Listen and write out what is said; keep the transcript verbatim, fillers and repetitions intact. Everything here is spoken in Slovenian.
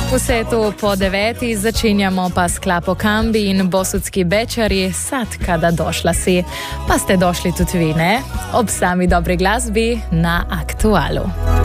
Vse to po deveti, začenjamo pa s Klapo Kambi in Bosutski bečari, sad kada došla si. Pa ste došli tudi vi, ne? Ob sami dobri glasbi na Aktualu.